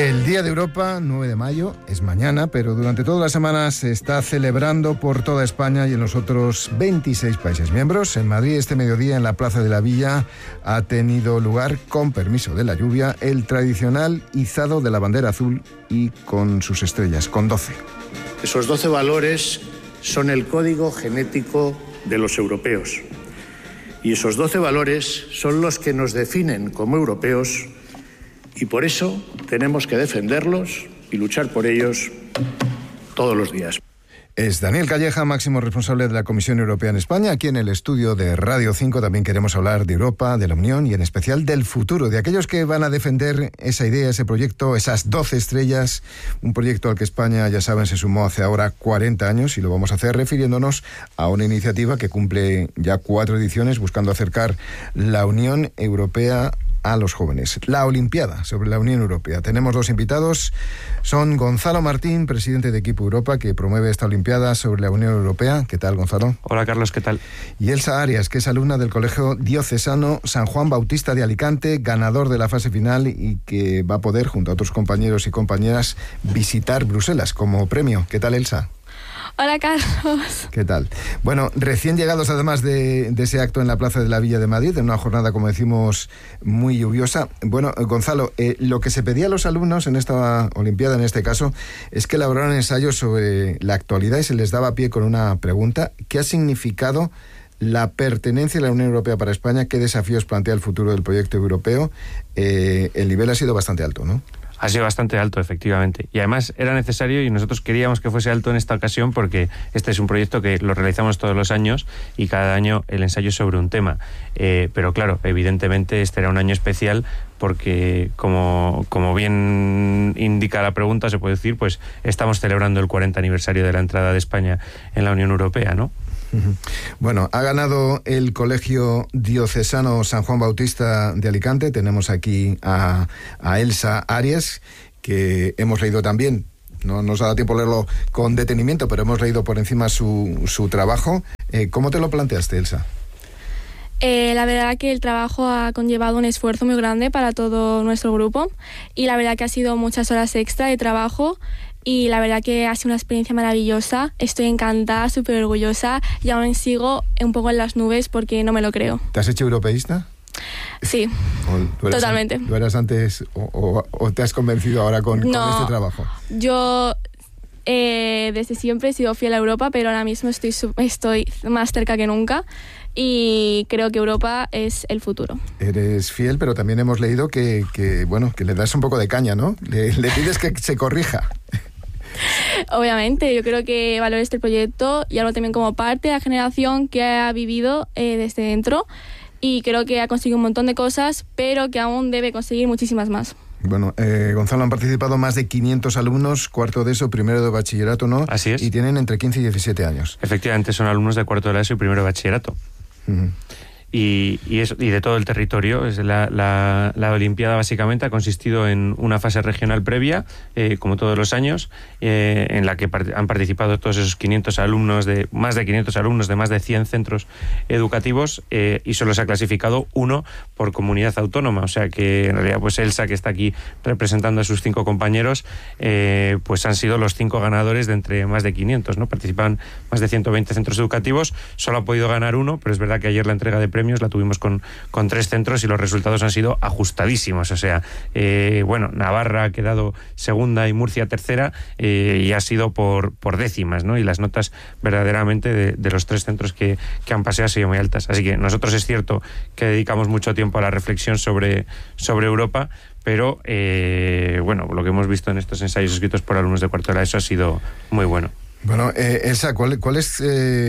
El Día de Europa, 9 de mayo, es mañana, pero durante toda la semana se está celebrando por toda España y en los otros 26 países miembros. En Madrid, este mediodía, en la Plaza de la Villa, ha tenido lugar, con permiso de la lluvia, el tradicional izado de la bandera azul y con sus estrellas, con 12. Esos 12 valores son el código genético de los europeos. Y esos 12 valores son los que nos definen como europeos. Y por eso tenemos que defenderlos y luchar por ellos todos los días. Es Daniel Calleja, máximo responsable de la Comisión Europea en España. Aquí en el estudio de Radio 5 también queremos hablar de Europa, de la Unión y en especial del futuro, de aquellos que van a defender esa idea, ese proyecto, esas 12 estrellas, un proyecto al que España, ya saben, se sumó hace ahora 40 años y lo vamos a hacer refiriéndonos a una iniciativa que cumple ya 4 ediciones buscando acercar la Unión Europea a los jóvenes. La Olimpiada sobre la Unión Europea. Tenemos 2 invitados. Son Gonzalo Martín, presidente de Equipo Europa, que promueve esta Olimpiada sobre la Unión Europea. ¿Qué tal, Gonzalo? Hola, Carlos, ¿qué tal? Y Elsa Arias, que es alumna del Colegio Diocesano San Juan Bautista de Alicante, ganador de la fase final y que va a poder, junto a otros compañeros y compañeras, visitar Bruselas como premio. ¿Qué tal, Elsa? Hola, Carlos. ¿Qué tal? Bueno, recién llegados además de ese acto en la Plaza de la Villa de Madrid, en una jornada, como decimos, muy lluviosa. Bueno, Gonzalo, lo que se pedía a los alumnos en esta Olimpiada, en este caso, es que elaboraran ensayos sobre la actualidad y se les daba pie con una pregunta. ¿Qué ha significado la pertenencia a la Unión Europea para España? ¿Qué desafíos plantea el futuro del proyecto europeo? El nivel ha sido bastante alto, ¿no? Ha sido bastante alto, efectivamente. Y además era necesario y nosotros queríamos que fuese alto en esta ocasión porque este es un proyecto que lo realizamos todos los años y cada año el ensayo es sobre un tema. Pero claro, evidentemente este era un año especial porque, como bien indica la pregunta, se puede decir, pues estamos celebrando el 40 aniversario de la entrada de España en la Unión Europea, ¿no? Bueno, ha ganado el Colegio Diocesano San Juan Bautista de Alicante. Tenemos aquí a Elsa Arias, que hemos leído también. No nos ha dado tiempo a leerlo con detenimiento, pero hemos leído por encima su trabajo. ¿Cómo te lo planteaste, Elsa? La verdad que el trabajo ha conllevado un esfuerzo muy grande para todo nuestro grupo y la verdad que ha sido muchas horas extra de trabajo. Y la verdad que ha sido una experiencia maravillosa. Estoy encantada, súper orgullosa y aún sigo un poco en las nubes porque no me lo creo. ¿Te has hecho europeísta? Sí, totalmente. ¿Lo eras antes o te has convencido ahora con este trabajo? Yo desde siempre he sido fiel a Europa, pero ahora mismo estoy más cerca que nunca. Y creo que Europa es el futuro. Eres fiel, pero también hemos leído que le das un poco de caña, ¿no? Le pides que se corrija. Obviamente, yo creo que valoro este proyecto y hablo también como parte de la generación que ha vivido desde dentro y creo que ha conseguido un montón de cosas, pero que aún debe conseguir muchísimas más. Bueno, Gonzalo, han participado más de 500 alumnos, cuarto de ESO, primero de bachillerato, ¿no? Así es. Y tienen entre 15 y 17 años. Efectivamente, son alumnos de cuarto de la ESO y primero de bachillerato. Uh-huh. Y de todo el territorio. La Olimpiada básicamente ha consistido en una fase regional previa, como todos los años, en la que han participado todos esos 500 alumnos, más de 500 alumnos de más de 100 centros educativos, y solo se ha clasificado uno por comunidad autónoma. O sea que en realidad pues Elsa, que está aquí representando a sus 5 compañeros, pues han sido los 5 ganadores de entre más de 500, ¿no? Participan más de 120 centros educativos, solo ha podido ganar uno, pero es verdad que ayer la entrega de premios la tuvimos con 3 centros y los resultados han sido ajustadísimos. O sea, Navarra ha quedado segunda y Murcia tercera, y ha sido por décimas, ¿no? Y las notas verdaderamente de los 3 centros que han pasado han sido muy altas. Así que nosotros es cierto que dedicamos mucho tiempo a la reflexión sobre Europa, pero lo que hemos visto en estos ensayos escritos por alumnos de cuarto de la ESO ha sido muy bueno. Bueno, Elsa, ¿cuál es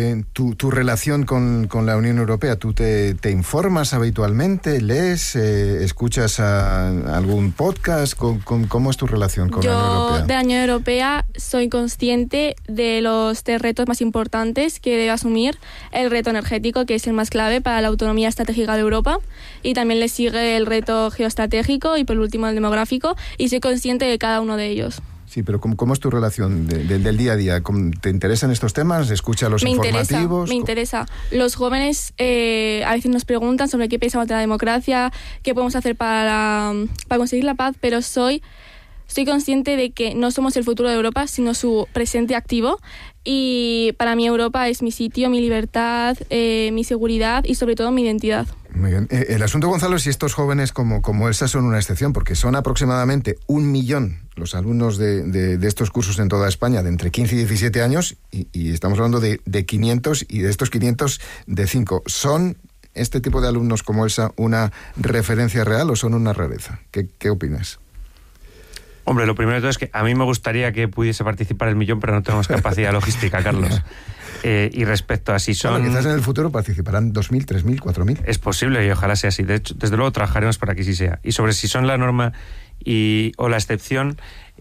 tu relación con la Unión Europea? ¿Tú te informas habitualmente? ¿Lees? ¿Escuchas algún podcast? ¿Cómo es tu relación con la Unión Europea? Yo de la Unión Europea soy consciente de los 3 retos más importantes que debe asumir. El reto energético, que es el más clave para la autonomía estratégica de Europa, y también le sigue el reto geoestratégico y por último el demográfico, y soy consciente de cada uno de ellos. Sí, pero ¿cómo es tu relación del día a día? ¿Te interesan estos temas? ¿Escuchas los informativos? Me interesa. Los jóvenes a veces nos preguntan sobre qué pensamos de la democracia, qué podemos hacer para conseguir la paz, pero soy Estoy consciente de que no somos el futuro de Europa, sino su presente activo. Y para mí Europa es mi sitio, mi libertad, mi seguridad y sobre todo mi identidad. Muy bien. El asunto, Gonzalo, es si estos jóvenes como Elsa son una excepción, porque son aproximadamente 1 millón los alumnos de estos cursos en toda España, de entre 15 y 17 años, y estamos hablando de 500, y de estos 500, de 5. ¿Son este tipo de alumnos como Elsa una referencia real o son una rareza? ¿Qué opinas? Hombre, lo primero de todo es que a mí me gustaría que pudiese participar el 1 millón, pero no tenemos capacidad logística, Carlos. Y respecto a si son... Bueno, quizás en el futuro participarán 2.000, 3.000, 4.000. Es posible y ojalá sea así. De hecho, desde luego trabajaremos para que sí sea. Y sobre si son la norma o la excepción,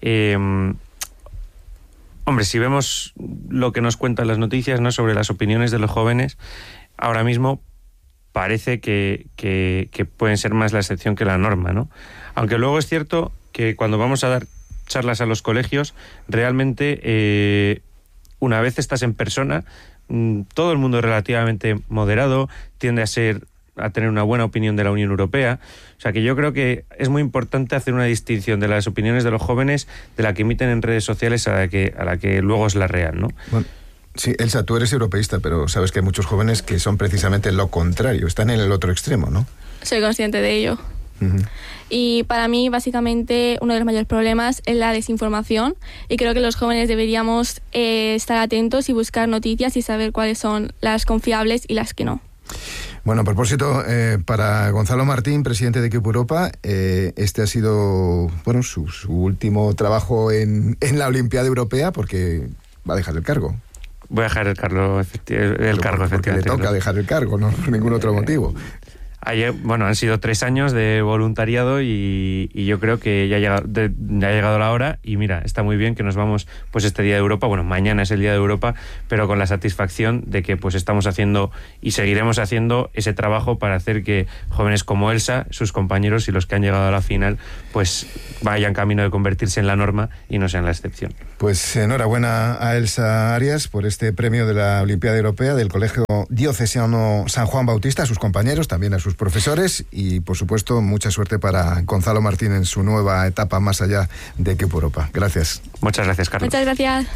hombre, si vemos lo que nos cuentan las noticias, ¿no?, sobre las opiniones de los jóvenes, ahora mismo parece que pueden ser más la excepción que la norma, ¿no? Aunque luego es cierto que cuando vamos a dar charlas a los colegios, realmente una vez estás en persona, todo el mundo es relativamente moderado, tiende a tener una buena opinión de la Unión Europea. O sea que yo creo que es muy importante hacer una distinción de las opiniones de los jóvenes de la que emiten en redes sociales a la que luego es la real, ¿no? Bueno. Sí, Elsa, tú eres europeísta, pero sabes que hay muchos jóvenes que son precisamente lo contrario, están en el otro extremo, ¿no? Soy consciente de ello. Uh-huh. Y para mí, básicamente, uno de los mayores problemas es la desinformación, y creo que los jóvenes deberíamos estar atentos y buscar noticias y saber cuáles son las confiables y las que no. Bueno, a propósito, para Gonzalo Martín, presidente de Equipo Europa, este ha sido su último trabajo en la Olimpiada Europea, porque va a dejar el cargo. Voy a dejar el cargo, efectivamente. Porque le toca dejar el cargo, no por ningún otro motivo. Ayer, han sido 3 años de voluntariado y yo creo que ya ha llegado la hora, y mira, está muy bien que nos vamos pues este Día de Europa, mañana es el Día de Europa, pero con la satisfacción de que pues estamos haciendo y seguiremos haciendo ese trabajo para hacer que jóvenes como Elsa, sus compañeros y los que han llegado a la final, pues vayan camino de convertirse en la norma y no sean la excepción. Pues enhorabuena a Elsa Arias por este premio de la Olimpiada Europea del Colegio Diocesano San Juan Bautista, a sus compañeros, también a sus profesores, y por supuesto mucha suerte para Gonzalo Martín en su nueva etapa más allá de Equipo Europa. Gracias. Muchas gracias, Carlos. Muchas gracias.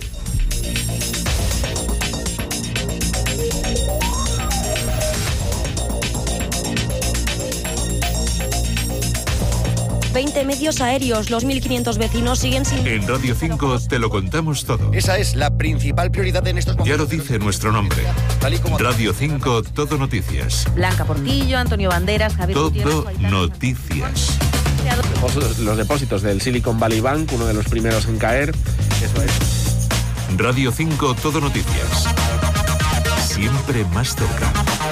...20 medios aéreos, los 1.500 vecinos siguen sin... En Radio 5 te lo contamos todo. Esa es la principal prioridad en estos momentos. Ya lo dice nuestro nombre. Radio 5, Todo Noticias. Blanca Portillo, Antonio Banderas, Javier Gutiérrez... Todo Noticias. Los depósitos del Silicon Valley Bank, uno de los primeros en caer. Eso es. Radio 5, Todo Noticias. Siempre más cerca.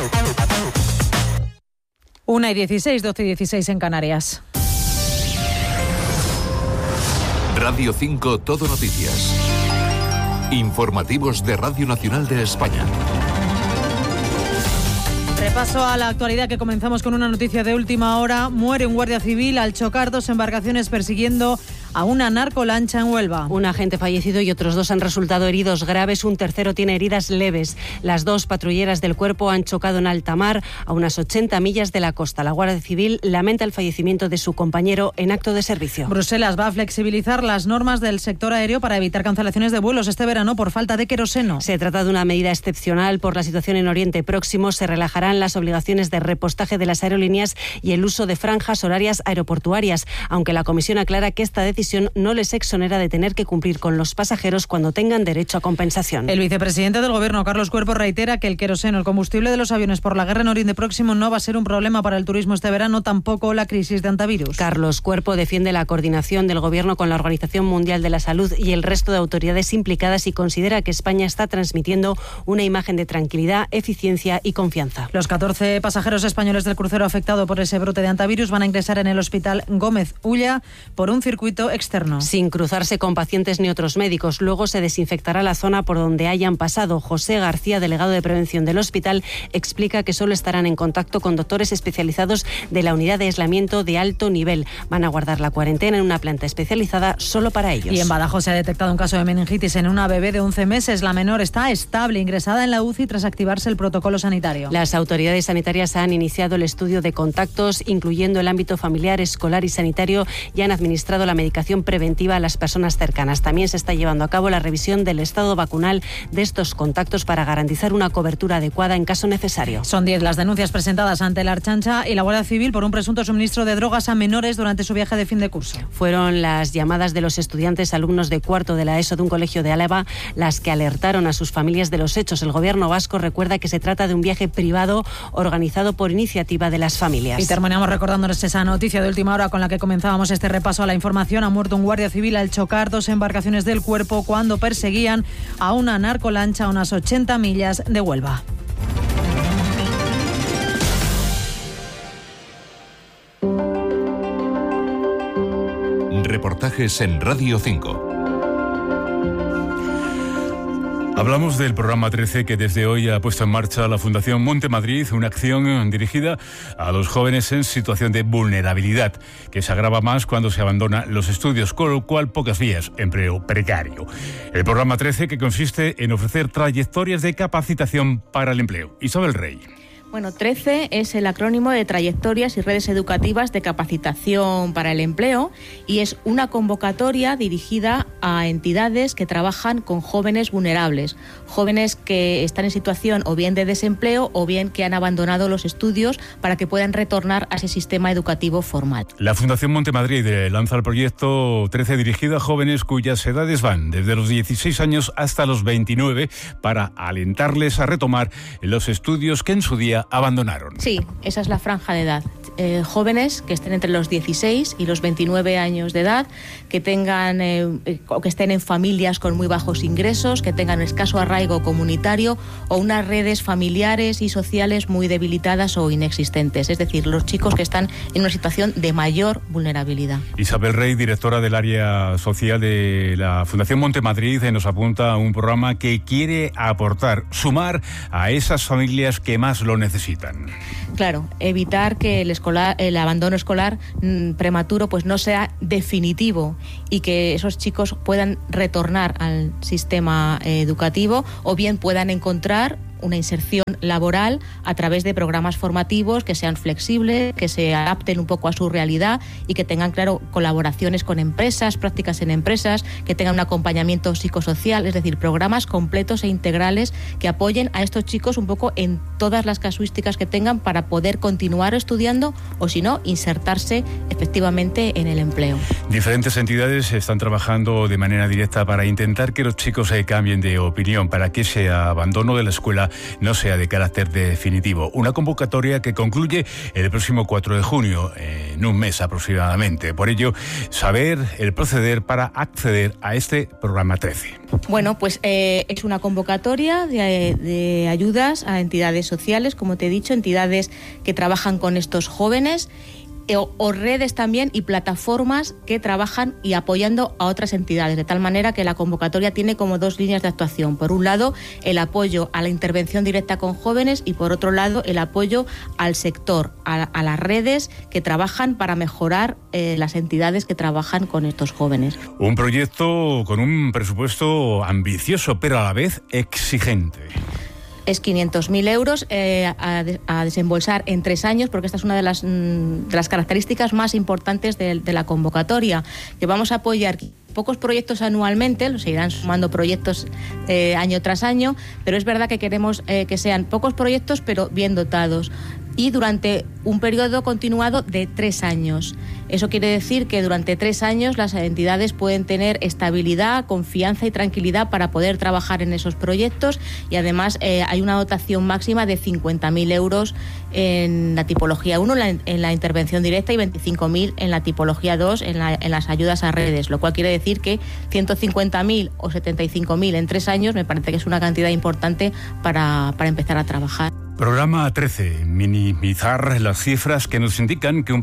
1:16, 12:16 en Canarias. Radio 5, Todo Noticias. Informativos de Radio Nacional de España. Repaso a la actualidad, que comenzamos con una noticia de última hora. Muere un guardia civil al chocar 2 embarcaciones persiguiendo a una narcolancha en Huelva. Un agente fallecido y otros 2 han resultado heridos graves. Un tercero tiene heridas leves. Las 2 patrulleras del cuerpo han chocado en alta mar, a unas 80 millas de la costa. La Guardia Civil lamenta el fallecimiento de su compañero en acto de servicio. Bruselas va a flexibilizar las normas del sector aéreo para evitar cancelaciones de vuelos este verano por falta de queroseno. Se trata de una medida excepcional por la situación en Oriente Próximo. Se relajarán las obligaciones de repostaje de las aerolíneas y el uso de franjas horarias aeroportuarias, aunque la Comisión aclara que esta decisión no les exonera de tener que cumplir con los pasajeros cuando tengan derecho a compensación. El vicepresidente del Gobierno, Carlos Cuerpo, reitera que el queroseno, el combustible de los aviones por la guerra en Oriente Próximo, no va a ser un problema para el turismo este verano, tampoco la crisis de antivirus. Carlos Cuerpo defiende la coordinación del Gobierno con la Organización Mundial de la Salud y el resto de autoridades implicadas, y considera que España está transmitiendo una imagen de tranquilidad, eficiencia y confianza. Los 14 pasajeros españoles del crucero afectado por ese brote de antivirus van a ingresar en el Hospital Gómez Ulla por un circuito externo. Sin cruzarse con pacientes ni otros médicos. Luego se desinfectará la zona por donde hayan pasado. José García, delegado de prevención del hospital, explica que solo estarán en contacto con doctores especializados de la unidad de aislamiento de alto nivel. Van a guardar la cuarentena en una planta especializada solo para ellos. Y en Badajoz se ha detectado un caso de meningitis en una bebé de 11 meses. La menor está estable, ingresada en la UCI tras activarse el protocolo sanitario. Las autoridades sanitarias han iniciado el estudio de contactos, incluyendo el ámbito familiar, escolar y sanitario, y han administrado la medicación vacunación preventiva a las personas cercanas. También se está llevando a cabo la revisión del estado vacunal de estos contactos para garantizar una cobertura adecuada en caso necesario. Son 10 las denuncias presentadas ante la Ertzaintza y la Guardia Civil por un presunto suministro de drogas a menores durante su viaje de fin de curso. Fueron las llamadas de los estudiantes alumnos de cuarto de la ESO de un colegio de Álava las que alertaron a sus familias de los hechos. El gobierno vasco recuerda que se trata de un viaje privado organizado por iniciativa de las familias. Y terminamos recordándonos esa noticia de última hora con la que comenzábamos este repaso a la información. Ha muerto un guardia civil al chocar 2 embarcaciones del Cuerpo cuando perseguían a una narcolancha a unas 80 millas de Huelva. Reportajes en Radio 5. Hablamos del programa 13 que desde hoy ha puesto en marcha la Fundación Monte Madrid, una acción dirigida a los jóvenes en situación de vulnerabilidad, que se agrava más cuando se abandonan los estudios, con lo cual pocas vías, empleo precario. El programa 13 que consiste en ofrecer trayectorias de capacitación para el empleo. Isabel Rey. Bueno, 13 es el acrónimo de Trayectorias y Redes Educativas de Capacitación para el Empleo y es una convocatoria dirigida a entidades que trabajan con jóvenes vulnerables, jóvenes que están en situación o bien de desempleo o bien que han abandonado los estudios para que puedan retornar a ese sistema educativo formal. La Fundación Monte Madrid lanza el proyecto 13 dirigido a jóvenes cuyas edades van desde los 16 años hasta los 29 para alentarles a retomar los estudios que en su día abandonaron. Sí, esa es la franja de edad. Jóvenes que estén entre los 16 y los 29 años de edad, que tengan o que estén en familias con muy bajos ingresos, que tengan escaso arraigo comunitario o unas redes familiares y sociales muy debilitadas o inexistentes. Es decir, los chicos que están en una situación de mayor vulnerabilidad. Isabel Rey, directora del área social de la Fundación Monte Madrid, nos apunta a un programa que quiere aportar, sumar a esas familias que más lo necesitan. Claro, evitar que el abandono escolar prematuro pues no sea definitivo y que esos chicos puedan retornar al sistema educativo o bien puedan encontrar una inserción laboral a través de programas formativos que sean flexibles, que se adapten un poco a su realidad y que tengan, claro, colaboraciones con empresas, prácticas en empresas, que tengan un acompañamiento psicosocial, es decir, programas completos e integrales que apoyen a estos chicos un poco en todas las casuísticas que tengan para poder continuar estudiando o, si no, insertarse efectivamente en el empleo. Diferentes entidades están trabajando de manera directa para intentar que los chicos cambien de opinión, para que ese abandono de la escuela no sea de carácter definitivo. Una convocatoria que concluye el próximo 4 de junio, en un mes aproximadamente. Por ello, saber el proceder para acceder a este programa 13. Bueno, pues es una convocatoria de ayudas a entidades sociales, como te he dicho, entidades que trabajan con estos jóvenes o redes también y plataformas que trabajan y apoyando a otras entidades, de tal manera que la convocatoria tiene como 2 líneas de actuación. Por un lado, el apoyo a la intervención directa con jóvenes y por otro lado, el apoyo al sector, a las redes que trabajan para mejorar las entidades que trabajan con estos jóvenes. Un proyecto con un presupuesto ambicioso, pero a la vez exigente. Es 500.000 euros a desembolsar en 3 años, porque esta es una de las características más importantes de la convocatoria, que vamos a apoyar pocos proyectos anualmente, se irán sumando proyectos año tras año, pero es verdad que queremos que sean pocos proyectos, pero bien dotados, y durante un periodo continuado de 3 años. Eso quiere decir que durante 3 años las entidades pueden tener estabilidad, confianza y tranquilidad para poder trabajar en esos proyectos y además hay una dotación máxima de 50.000 euros en la tipología 1, en la intervención directa, y 25.000 en la tipología 2, en las ayudas a redes, lo cual quiere decir que 150.000 o 75.000 en 3 años me parece que es una cantidad importante para empezar a trabajar. Programa 13. Minimizar las cifras que nos indican que un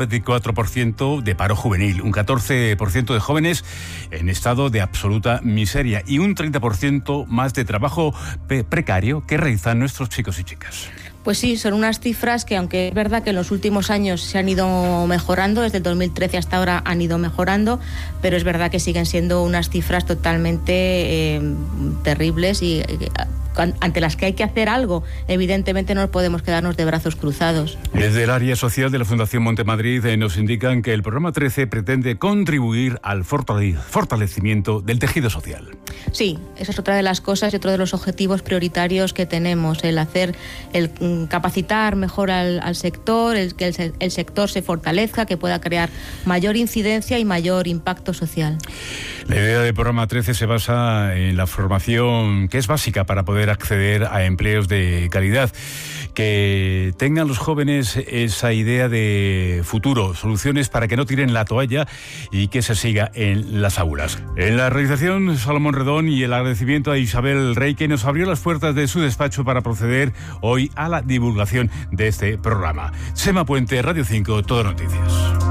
24% de paro juvenil, un 14% de jóvenes en estado de absoluta miseria y un 30% más de trabajo precario que realizan nuestros chicos y chicas. Pues sí, son unas cifras que, aunque es verdad que en los últimos años se han ido mejorando, desde el 2013 hasta ahora han ido mejorando, pero es verdad que siguen siendo unas cifras totalmente terribles y ante las que hay que hacer algo, evidentemente no podemos quedarnos de brazos cruzados. Desde el área social de la Fundación Montemadrid nos indican que el programa 13 pretende contribuir al fortalecimiento del tejido social. Sí, esa es otra de las cosas y otro de los objetivos prioritarios que tenemos, el capacitar mejor al sector, que el sector se fortalezca, que pueda crear mayor incidencia y mayor impacto social. La idea del programa 13 se basa en la formación que es básica para poder acceder a empleos de calidad, que tengan los jóvenes esa idea de futuro, soluciones para que no tiren la toalla y que se siga en las aulas. En la realización, Salomón Redón, y el agradecimiento a Isabel Rey, que nos abrió las puertas de su despacho para proceder hoy a la divulgación de este programa. Chema Puente, Radio 5, Todo Noticias.